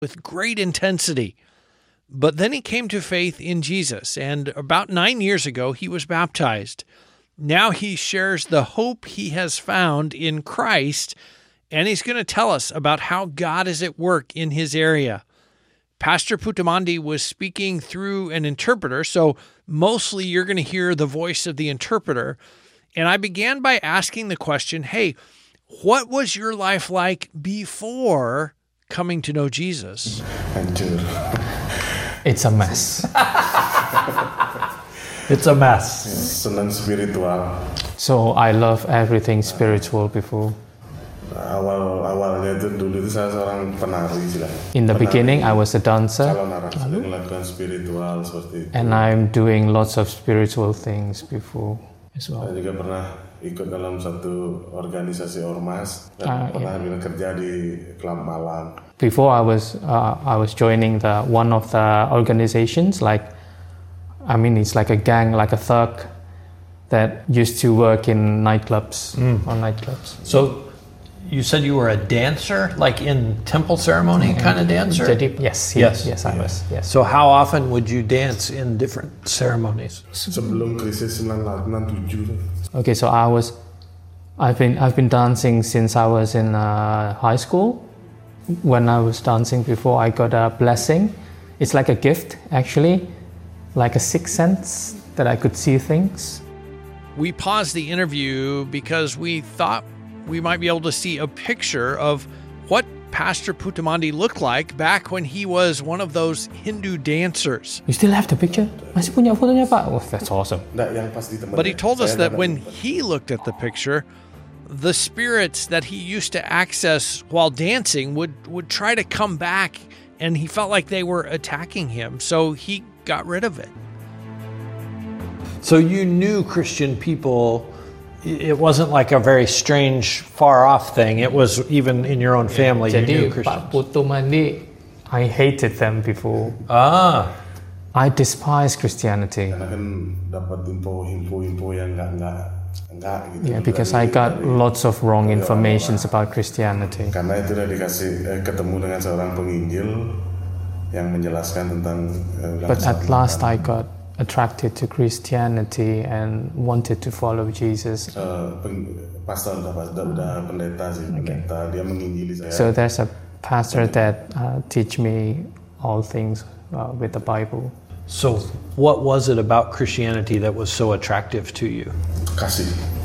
with great intensity. But then he came to faith in Jesus, and about 9 years ago, he was baptized. Now he shares the hope he has found in Christ, and he's going to tell us about how God is at work in his area. Pastor Putamandi was speaking through an interpreter, so mostly you're going to hear the voice of the interpreter. And I began by asking the question, hey, what was your life like before coming to know Jesus? It's a mess. It's a mess. Senang spiritual. So I love everything spiritual before. Awalnya dulu saya seorang penari sih lah. In the beginning, I was a dancer. Melakukan spiritual seperti itu. And I'm doing lots of spiritual things before as well. Saya juga pernah ikut dalam satu organisasi ormas dan pernah kerja di klub malam. Before I was joining one of the organizations, it's like a gang, like a thug that used to work in nightclubs. So you said you were a dancer, like in temple ceremony kind of dancer? Yes, I was. Yes. So how often would you dance in different ceremonies? Sebelum krisis 97. Okay, so I've been dancing since I was in high school. When I was dancing before, I got a blessing. It's like a gift, actually, like a sixth sense that I could see things. We paused the interview because we thought we might be able to see a picture of what Pastor Putamandi looked like back when he was one of those Hindu dancers. You still have the picture? Masih punya fotonya, Pak? Oh, that's awesome. But he told us that when he looked at the picture, the spirits that he used to access while dancing would try to come back, and he felt like they were attacking him, so he got rid of it. So you knew Christian people. It wasn't like a very strange, far-off thing. It was even in your own family. You knew Christians. Pak Putamandi, I hated them before. I despise Christianity. Karena kan dapat info yang enggak. Yeah, because I got lots of wrong informations about Christianity. Karena itu udah dikasih ketemu dengan seorang penginjil yang menjelaskan tentang. But at last I got attracted to Christianity and wanted to follow Jesus. Pastor udah pendeta sih, pendeta dia menginjili saya. So there's a pastor that teach me all things with the Bible. So what was it about Christianity that was so attractive to you? Kasih.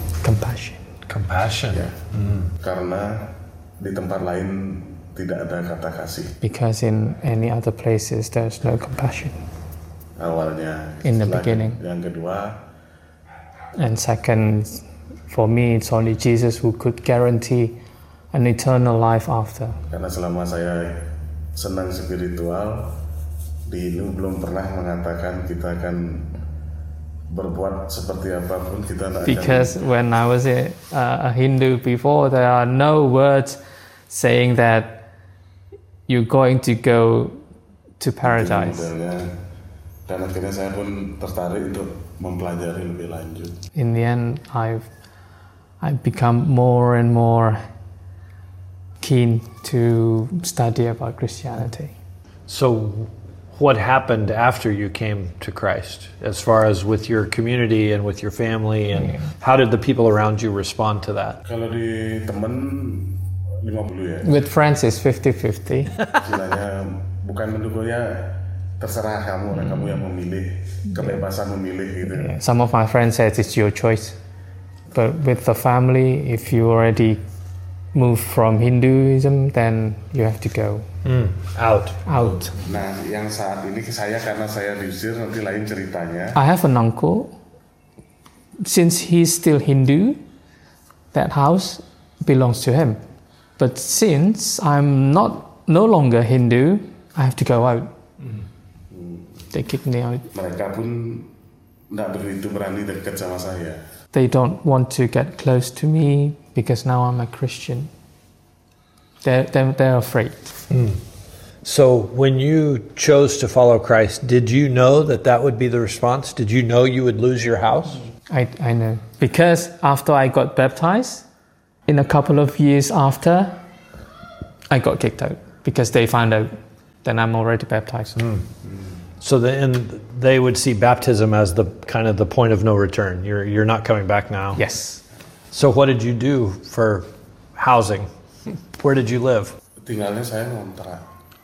Compassion. Ya. Karena di tempat lain tidak ada kata kasih. Because in any other places there's no compassion. Awalnya. In the beginning. Yang kedua. And second, for me, it's only Jesus who could guarantee an eternal life after. Karena selama saya senang spiritual, di Hindu belum pernah mengatakan kita akan berbuat seperti apapun kita tidak. Because when I was a Hindu before, there are no words saying that you're going to go to paradise. Dan akhirnya saya pun tertarik untuk mempelajari lebih lanjut. In the end, I've become more and more keen to study about Christianity. So what happened after you came to Christ, as far as with your community and with your family, and how did the people around you respond to that? Kalau di teman 50 ya. With friends it's 50-50. Istilahnya bukan mendukung ya, terserah kamu, kamu yang memilih, kebebasan memilih gitu. Yeah. Some of my friends said it's your choice, but with the family, if you already moved from Hinduism, then you have to go. Out. Nah, yang saat ini saya karena saya diusir, nanti lain ceritanya. I have an uncle. Since he's still Hindu, that house belongs to him. But since I'm no longer Hindu, I have to go out. They kick me out. Mereka pun tidak begitu berani dekat sama saya. They don't want to get close to me because now I'm a Christian. They're afraid. So when you chose to follow Christ, did you know that would be the response? Did you know you would lose your house? I know. Because after I got baptized, in a couple of years after, I got kicked out because they found out. then I'm already baptized. So they would see baptism as the kind of the point of no return. You're not coming back now. Yes. So what did you do for housing? Where did you live? Tinggalnya saya ngontrak.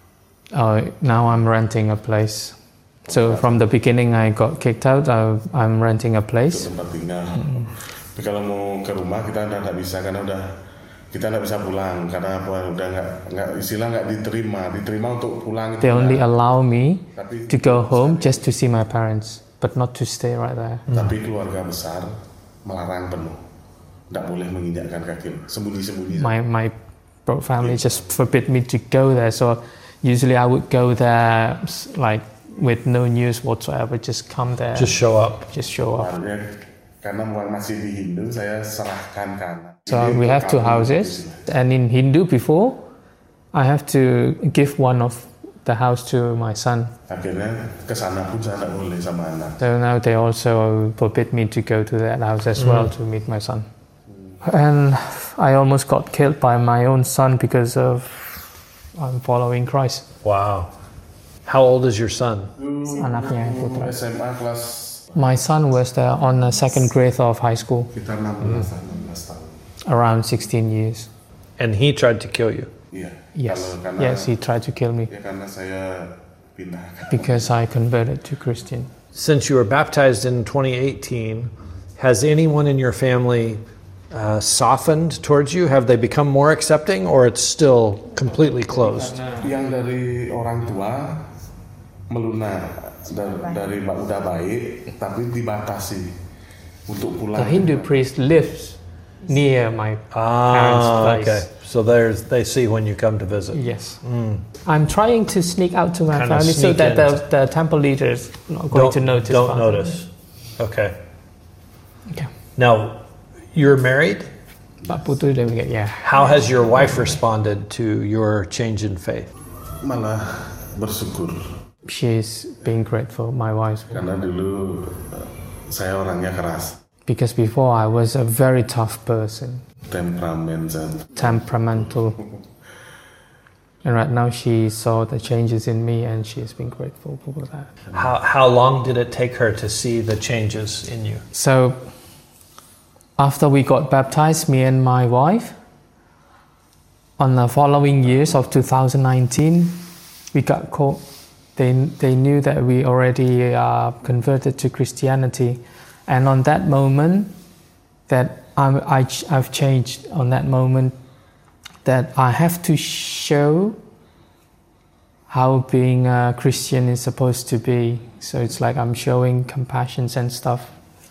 Now I'm renting a place. So from the beginning I got kicked out. I'm renting a place. Tempat tinggal. Tapi kalau mau ke rumah kita nggak bisa karena kita nggak bisa pulang karena apa? Udah nggak diterima untuk pulang. They only allow me to go home just to see my parents, but not to stay right there. Tapi keluarga besar melarang penuh. Nggak boleh menginjakkan kaki. Sembunyi-sembunyi. My family just forbid me to go there. So usually I would go there like with no news whatsoever. Just come there. Just show up. Karena masih di Hindu, saya serahkan kanan. So we have 2 houses, and in Hindu before, I have to give one of the house to my son. Akhirnya kesana pun saya tidak boleh sama anak. So now they also forbid me to go to that house as well to meet my son. And I almost got killed by my own son because of I'm following Christ. Wow. How old is your son? Anaknya putra. SMA kelas. My son was there on the 2nd grade of high school. Kita 16 tahun. Around 16 years. And he tried to kill you? Iya. Yes, he tried to kill me. Ya karena saya pindah. Because I converted to Christian. Since you were baptized in 2018, has anyone in your family softened towards you? Have they become more accepting, or it's still completely closed? Yang dari orang tua melunak. Dari udah baik, tapi dibatasi untuk pulang. The Hindu priest lives near my parents' place. Okay. So they see when you come to visit. Yes. I'm trying to sneak out to my family so that the temple leaders are not going to notice. Don't notice. Okay. Okay. Now, you're married? Pak Putu, yeah. How has your wife responded to your change in faith? Malah bersyukur. She's being grateful, my wife. Karena dulu saya orangnya keras. Because before I was a very tough person. Temperamental. And right now she saw the changes in me and she's been grateful for that. How long did it take her to see the changes in you? So after we got baptized, me and my wife, on the following years of 2019, we got called. They knew that we already converted to Christianity, and on that moment, that I've changed. On that moment, that I have to show how being a Christian is supposed to be. So it's like I'm showing compassion and stuff.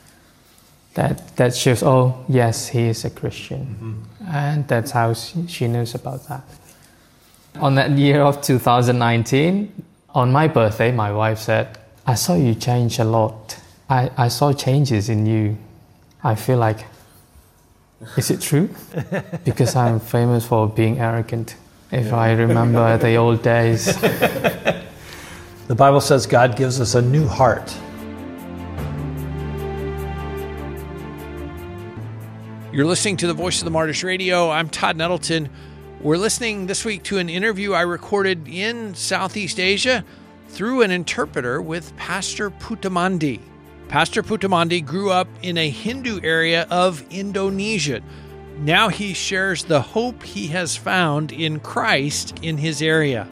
That shows. Oh yes, he is a Christian, and that's how she knows about that. On that year of 2019. On my birthday, my wife said, I saw you change a lot. I saw changes in you. I feel like, is it true? Because I'm famous for being arrogant. If I remember the old days. The Bible says God gives us a new heart. You're listening to the Voice of the Martyrs Radio. I'm Todd Nettleton. We're listening this week to an interview I recorded in Southeast Asia through an interpreter with Pastor Putamandi. Pastor Putamandi grew up in a Hindu area of Indonesia. Now he shares the hope he has found in Christ in his area.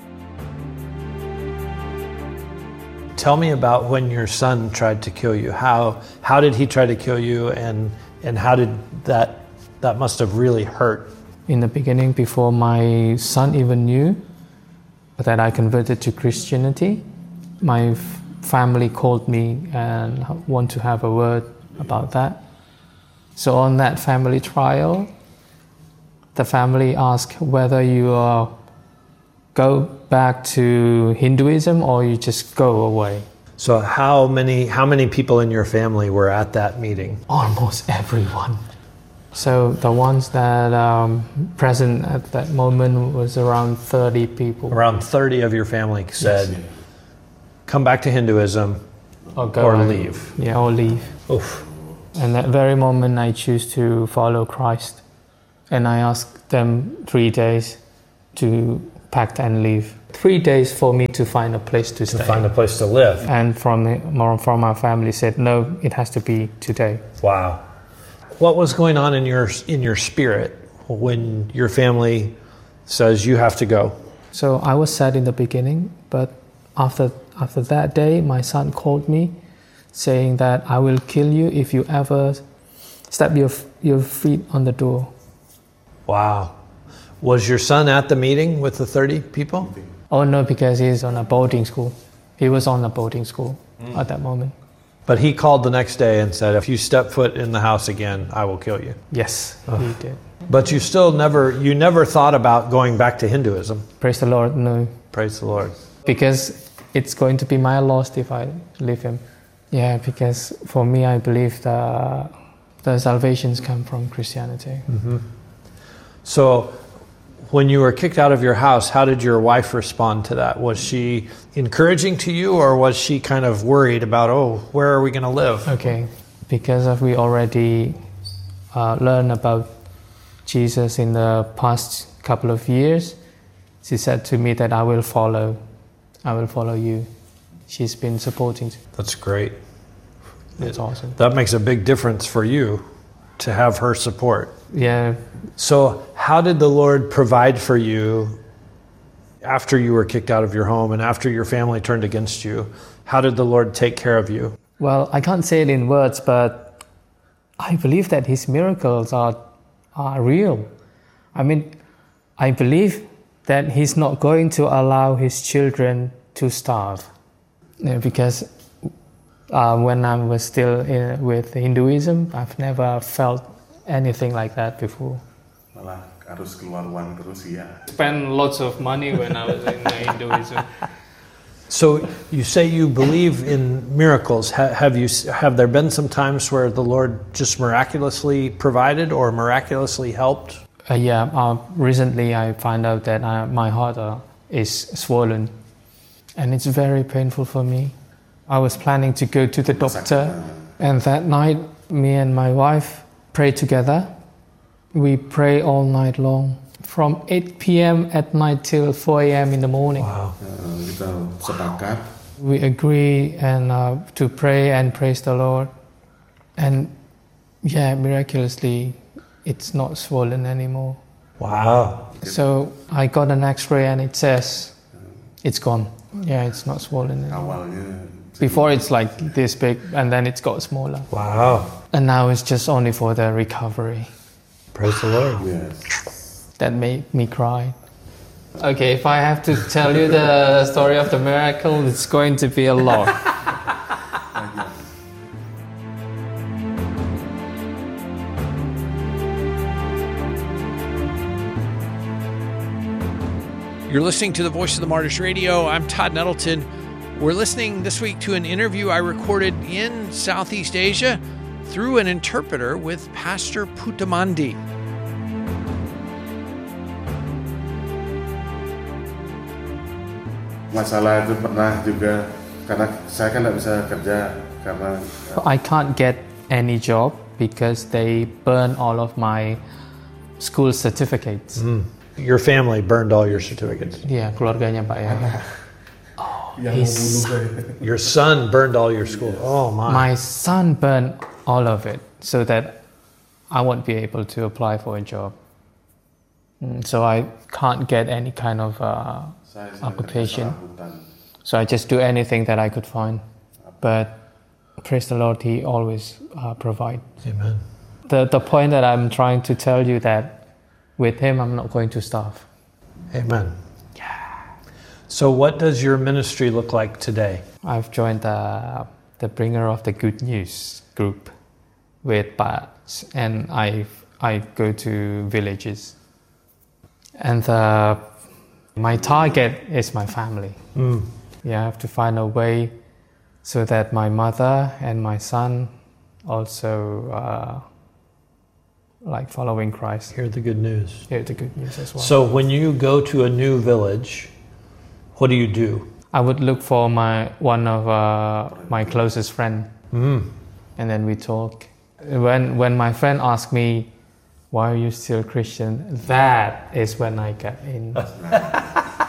Tell me about when your son tried to kill you. How did he try to kill you, and how did that must have really hurt? In the beginning, before my son even knew that I converted to Christianity, my family called me and want to have a word about that. So on that family trial, the family asked whether you go back to Hinduism or you just go away. So how many people in your family were at that meeting? Almost everyone. So the ones that present at that moment was around 30 people. Around 30 of your family said, yes. Come back to Hinduism or leave. Yeah, or leave. Oof. And that very moment I choose to follow Christ. And I asked them 3 days to packed and leave. 3 days for me to find a place to stay. To find a place to live. And from our family said, no, it has to be today. Wow. What was going on in your spirit when your family says you have to go? So I was sad in the beginning, but after that day, my son called me saying that I will kill you if you ever step your feet on the door. Wow. Was your son at the meeting with the 30 people? Oh no, because he's on a boarding school. He was on a boarding school at that moment. But he called the next day and said, if you step foot in the house again, I will kill you. Yes, he did. But you still never thought about going back to Hinduism. Praise the Lord, no. Praise the Lord. Because it's going to be my loss if I leave him. Yeah, because for me, I believe the salvations come from Christianity. Mm-hmm. So when you were kicked out of your house, how did your wife respond to that? Was she encouraging to you, or was she kind of worried about, where are we going to live? Okay, because we already learned about Jesus in the past couple of years, she said to me that I will follow you. She's been supporting. That's great. That's awesome. That makes a big difference for you to have her support. Yeah. So how did the Lord provide for you after you were kicked out of your home and after your family turned against you? How did the Lord take care of you? Well, I can't say it in words, but I believe that His miracles are real. I mean, I believe that He's not going to allow His children to starve. Because when I was still with Hinduism, I've never felt anything like that before. Malah harus keluar uang terus ya. Spent lots of money when I was in Hinduism. So you say you believe in miracles. Have there been some times where the Lord just miraculously provided or miraculously helped? Recently I found out that my heart is swollen, and it's very painful for me. I was planning to go to the doctor, and that night me and my wife prayed together. We pray all night long, from 8 p.m. at night till 4 a.m. in the morning. Wow. Kita sepakat. We agree and to pray and praise the Lord. And miraculously, it's not swollen anymore. Wow. So I got an X-ray and it says it's gone. Yeah, it's not swollen anymore. Awalnya Before it's like this big, and then it's got smaller. Wow. And now it's just only for the recovery. Praise the Lord. yes. That made me cry. Okay, if I have to tell you the story of the miracle, it's going to be a lot. You're listening to the Voice of the Martyrs Radio. I'm Todd Nettleton. We're listening this week to an interview I recorded in Southeast Asia through an interpreter with Pastor Putamandi. Masalah itu pernah juga karena saya kan tidak bisa kerja karena I can't get any job because they burn all of my school certificates. Your family burned all your certificates. Yeah, keluarganya Pak ya. Your son burned all your school. Oh my. My son burned all of it so that I won't be able to apply for a job. So I can't get any kind of occupation. So I just do anything that I could find. But praise the Lord, He always provides. Amen. The point that I'm trying to tell you that with Him, I'm not going to starve. Amen. So what does your ministry look like today? I've joined the Bringer of the Good News group with Bats, and I go to villages. And my target is my family. Yeah, I have to find a way so that my mother and my son also like following Christ. Hear the good news. Hear the good news as well. So when you go to a new village, what do you do? I would look for one of my closest friend, and then we talk. When my friend asks me, "Why are you still Christian?" That is when I get in.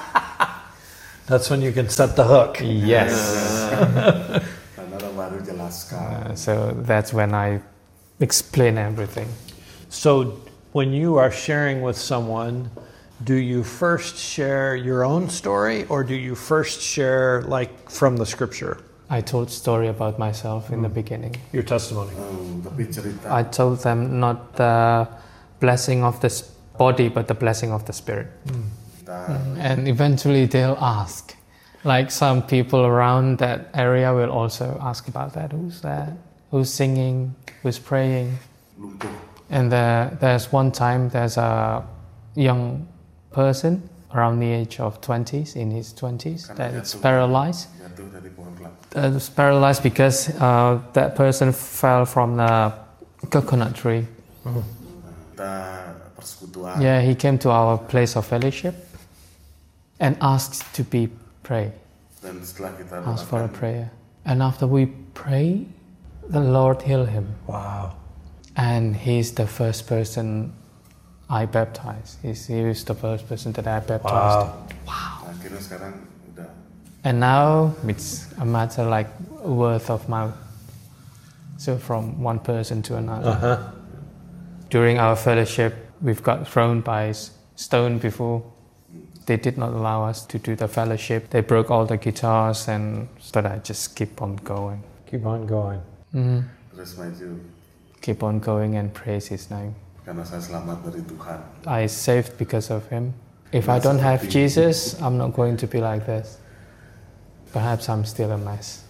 That's when you can set the hook. Yes. Karena baru jelaskan. So that's when I explain everything. So when you are sharing with someone, do you first share your own story or do you first share like from the scripture? I told story about myself in the beginning. Your testimony. Tapi cerita I told them not the blessing of the body, but the blessing of the spirit. And eventually they'll ask. Like some people around that area will also ask about that. Who's that? Who's singing? Who's praying? lumpuh. And there's one time there's a young person around the age of 20s, in his 20s, that's paralyzed. Jatuh dari pohon kelapa. It's paralyzed because that person fell from the coconut tree. Kita persekutuan. Yeah, he came to our place of fellowship and asked to be prayed. Dan setelah kita Asked for a doakan, prayer. And after we pray, the Lord healed him. Wow. And he's the first person I baptized. He was the first person that I baptized. Wow. akhirnya sekarang udah And now it's a matter like word of mouth. So from one person to another. During our fellowship, we've got thrown by stone before. They did not allow us to do the fellowship. They broke all the guitars, but I just keep on going. Keep on going. terus maju Keep on going and praise His name. karena saya selamat dari Tuhan. I saved because of Him. If I don't have Jesus, I'm not going to be like this. Perhaps I'm still a mess.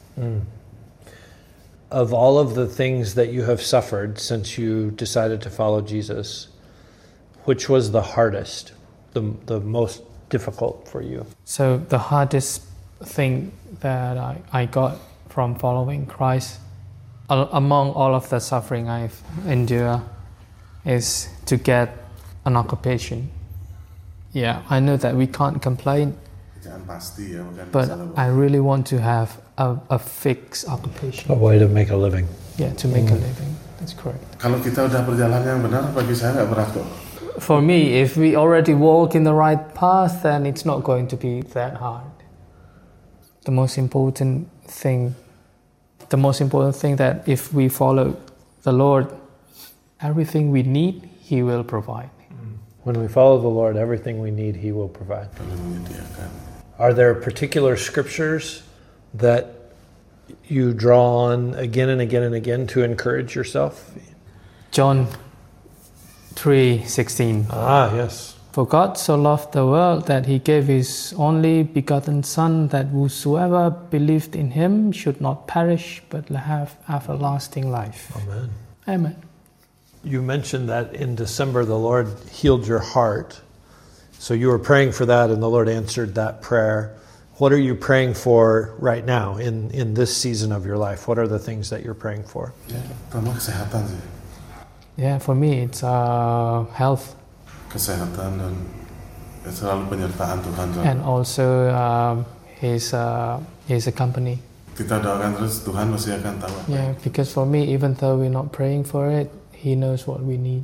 Of all of the things that you have suffered since you decided to follow Jesus, which was the hardest, the most difficult for you? So the hardest thing that I got from following Christ, among all of the suffering I've endured, is to get an occupation. Yeah, I know that we can't complain, Jangan pasti ya, bukan but masalah. I really want to have a fixed occupation. A way to make a living. Yeah, to make a living. That's correct. Kalau kita udah berjalan yang benar, bagi saya nggak berat kok. For me, if we already walk in the right path, then it's not going to be that hard. The most important thing that if we follow the Lord, everything we need, He will provide. When we follow the Lord, everything we need, He will provide. Kalau menyediakan. Are there particular scriptures that you draw on again and again and again to encourage yourself? John 3:16. Ah, yes. For God so loved the world that He gave His only begotten Son, that whosoever believed in Him should not perish but have everlasting life. Amen. Amen. You mentioned that in December the Lord healed your heart. So you were praying for that and the Lord answered that prayer. What are you praying for right now in this season of your life? What are the things that you're praying for? Ya, pertama kesehatan sih. Yeah, for me it's health. Kesehatan dan selalu penyertaan Tuhan. And also his company. Kita doakan terus, Tuhan pasti akan tahu. Yeah, because for me, even though we're not praying for it, He knows what we need.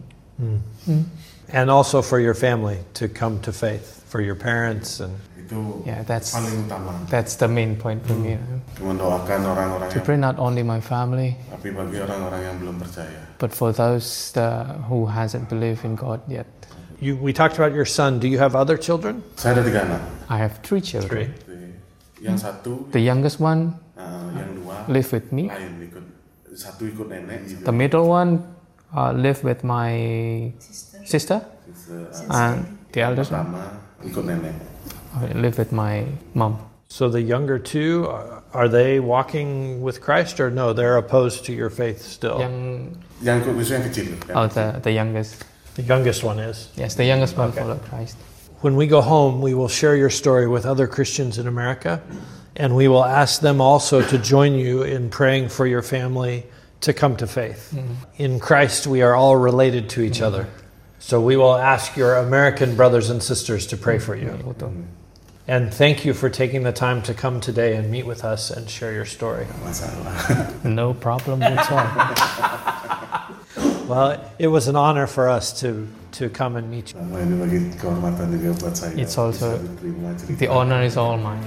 And also for your family to come to faith, for your parents and Itu Yeah, that's paling utama. the main point for me. Mendoakan orang-orang To yang, pray not only my family, tapi bagi orang-orang yang belum percaya. but for those who hasn't believed in God yet. we talked about your son. Do you have other children? Saya ada 3 anak. I have 3 children. Yang satu, The youngest one yang 2 live with me. lain ikut. Satu ikut nenek. The middle one live with my sister, and the eldest one Pertama ikut nenek. live with my mom. So the younger two, are they walking with Christ or no? They're opposed to your faith still. Yang ikut Yesus yang kecil. The youngest. The youngest one is. Yes, the youngest one followed Christ. When we go home, we will share your story with other Christians in America, and we will ask them also to join you in praying for your family to come to faith. In Christ, we are all related to each other. So we will ask your American brothers and sisters to pray for you. And thank you for taking the time to come today and meet with us and share your story. Masalah. No problem whatsoever. Well, it was an honor for us to to come and meet you. Ini bagi kehormatan juga buat saya. It's also, Bisa diterima cerita. the honor is all mine.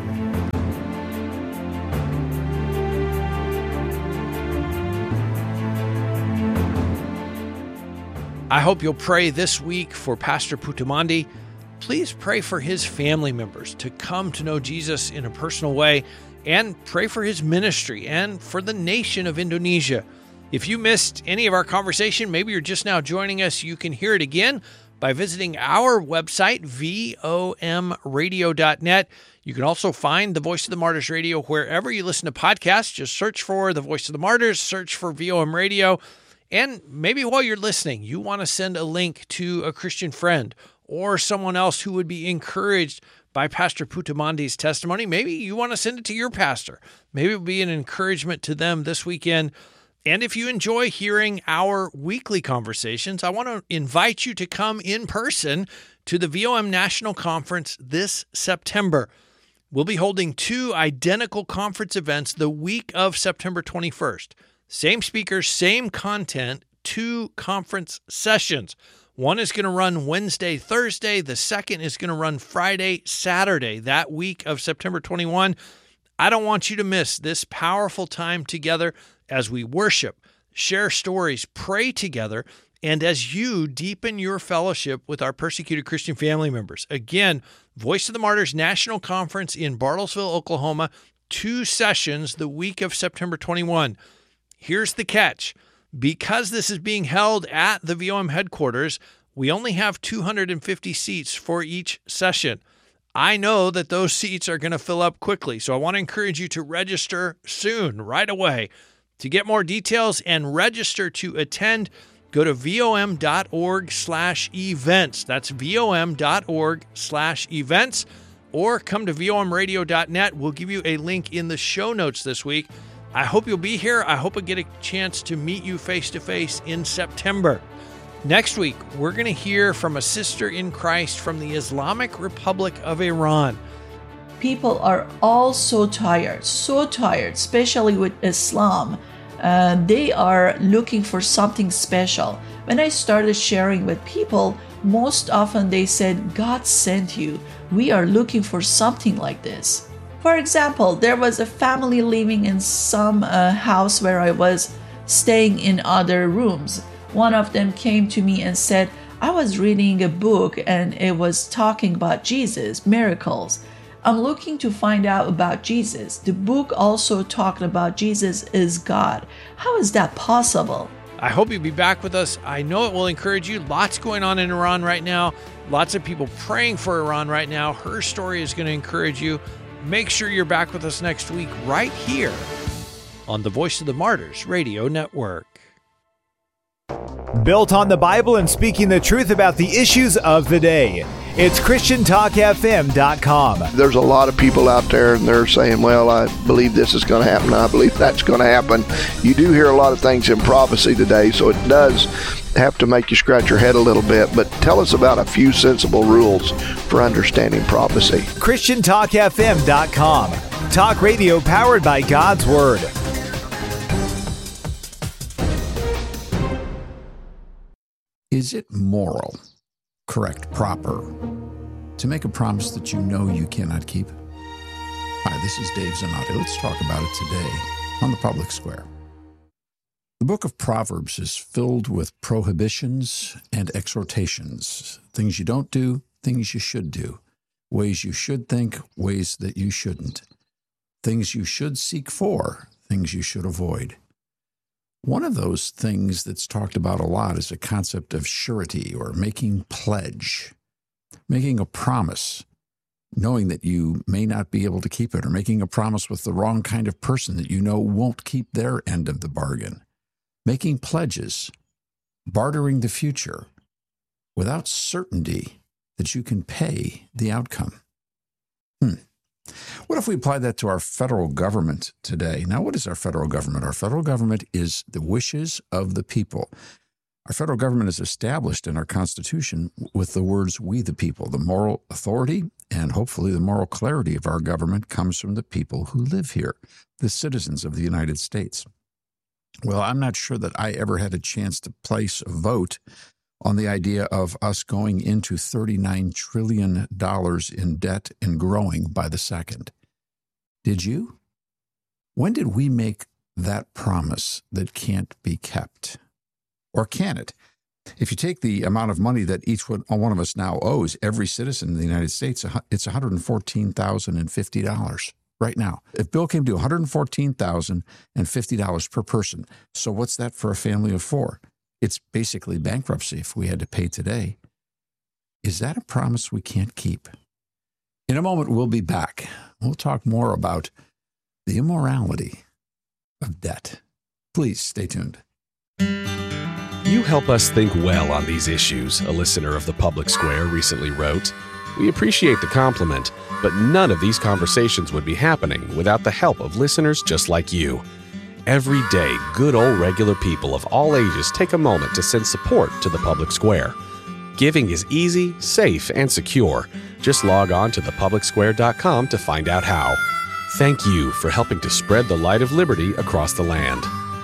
I hope you'll pray this week for Pastor Putumandi. Please pray for his family members to come to know Jesus in a personal way, and pray for his ministry and for the nation of Indonesia. If you missed any of our conversation, maybe you're just now joining us, you can hear it again by visiting our website, vomradio.net. You can also find the Voice of the Martyrs Radio wherever you listen to podcasts. Just search for the Voice of the Martyrs, search for VOM Radio. And maybe while you're listening, you want to send a link to a Christian friend or someone else who would be encouraged by Pastor Putumandi's testimony. Maybe you want to send it to your pastor. Maybe it will be an encouragement to them this weekend. And if you enjoy hearing our weekly conversations, I want to invite you to come in person to the VOM National Conference this September. We'll be holding 2 identical conference events the week of September 21st. Same speakers, same content, 2 conference sessions. One is going to run Wednesday, Thursday. The second is going to run Friday, Saturday, that week of September 21. I don't want you to miss this powerful time together as we worship, share stories, pray together, and as you deepen your fellowship with our persecuted Christian family members. Again, Voice of the Martyrs National Conference in Bartlesville, Oklahoma, 2 sessions the week of September 21. Here's the catch. Because this is being held at the VOM headquarters, we only have 250 seats for each session. I know that those seats are going to fill up quickly, so I want to encourage you to register soon, right away. To get more details and register to attend, go to vom.org/events. That's vom.org/events, or come to vomradio.net. We'll give you a link in the show notes this week. I hope you'll be here. I hope I get a chance to meet you face-to-face in September. Next week, we're going to hear from a sister in Christ from the Islamic Republic of Iran. People are all so tired, especially with Islam. They are looking for something special. When I started sharing with people, most often they said, God sent you. We are looking for something like this. For example, there was a family living in some house where I was staying in other rooms. One of them came to me and said, I was reading a book and it was talking about Jesus, miracles. I'm looking to find out about Jesus. The book also talked about Jesus is God. How is that possible? I hope you'll be back with us. I know it will encourage you. Lots going on in Iran right now. Lots of people praying for Iran right now. Her story is going to encourage you. Make sure you're back with us next week right here on the Voice of the Martyrs Radio Network. Built on the Bible and speaking the truth about the issues of the day. It's ChristianTalkFM.com. There's a lot of people out there and they're saying, well, I believe this is going to happen. I believe that's going to happen. You do hear a lot of things in prophecy today, so it does have to make you scratch your head a little bit. But tell us about a few sensible rules for understanding prophecy. ChristianTalkFM.com. Talk radio powered by God's Word. Is it moral, correct, proper, to make a promise that you know you cannot keep? Hi, this is Dave Zanotti. Let's talk about it today on the Public Square. The book of Proverbs is filled with prohibitions and exhortations, things you don't do, things you should do, ways you should think, ways that you shouldn't, things you should seek for, things you should avoid. One of those things that's talked about a lot is a concept of surety, or making pledge, making a promise, knowing that you may not be able to keep it, or making a promise with the wrong kind of person that you know won't keep their end of the bargain. Making pledges, bartering the future without certainty that you can pay the outcome. What if we apply that to our federal government today? Now, what is our federal government? Our federal government is the wishes of the people. Our federal government is established in our Constitution with the words, we the people. The moral authority and hopefully the moral clarity of our government comes from the people who live here, the citizens of the United States. Well, I'm not sure that I ever had a chance to place a vote on the idea of us going into $39 trillion in debt and growing by the second. Did you? When did we make that promise that can't be kept? Or can it? If you take the amount of money that each one of us now owes every citizen in the United States, it's $114,050 right now. If bill came to $114,050 per person, so what's that for a family of four? It's basically bankruptcy if we had to pay today. Is that a promise we can't keep? In a moment, we'll be back. We'll talk more about the immorality of debt. Please stay tuned. You help us think well on these issues, a listener of the Public Square recently wrote. We appreciate the compliment, but none of these conversations would be happening without the help of listeners just like you. Every day, good old regular people of all ages take a moment to send support to the Public Square. Giving is easy, safe, and secure. Just log on to thepublicsquare.com to find out how. Thank you for helping to spread the light of liberty across the land.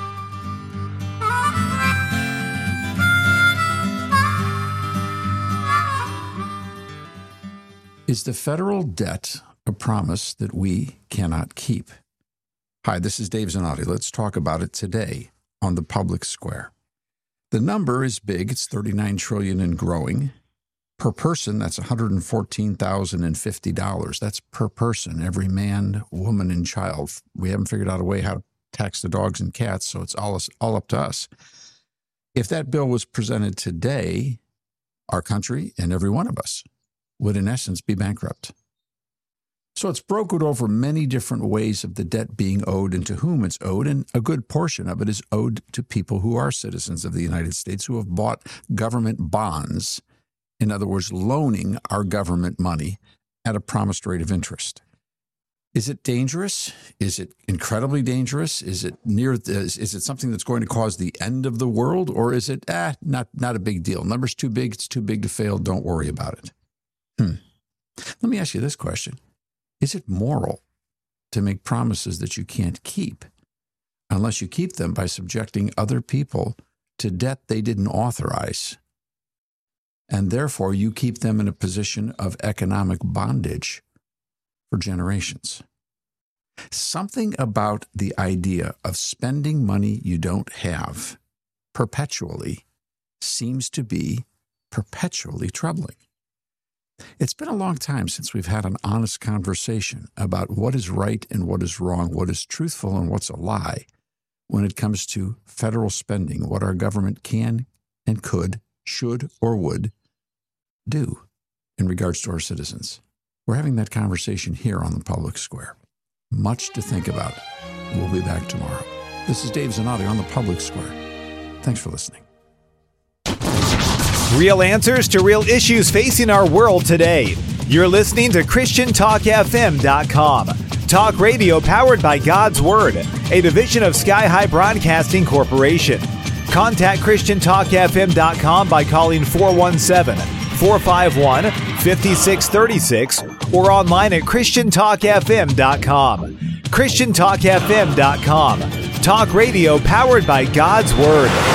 Is the federal debt a promise that we cannot keep? Hi, this is Dave Zanotti. Let's talk about it today on the Public Square. The number is big. It's $39 trillion and growing. Per person, that's $114,050. That's per person, every man, woman, and child. We haven't figured out a way how to tax the dogs and cats, so it's all up to us. If that bill was presented today, our country and every one of us would in essence be bankrupt. So it's brokered over many different ways of the debt being owed and to whom it's owed, and a good portion of it is owed to people who are citizens of the United States who have bought government bonds, in other words, loaning our government money at a promised rate of interest. Is it dangerous? Is it incredibly dangerous? Is it is it something that's going to cause the end of the world, or is it not a big deal? Number's too big, it's too big to fail, don't worry about it. Let me ask you this question. Is it moral to make promises that you can't keep unless you keep them by subjecting other people to debt they didn't authorize, and therefore you keep them in a position of economic bondage for generations? Something about the idea of spending money you don't have perpetually seems to be perpetually troubling. It's been a long time since we've had an honest conversation about what is right and what is wrong, what is truthful and what's a lie when it comes to federal spending, what our government can and could, should or would do in regards to our citizens. We're having that conversation here on the Public Square. Much to think about. We'll be back tomorrow. This is Dave Zanotti on the Public Square. Thanks for listening. Real answers to real issues facing our world today. You're listening to ChristianTalkFM.com. Talk radio powered by God's Word, a division of Sky High Broadcasting Corporation. Contact ChristianTalkFM.com by calling 417-451-5636 or online at ChristianTalkFM.com. ChristianTalkFM.com. Talk radio powered by God's Word.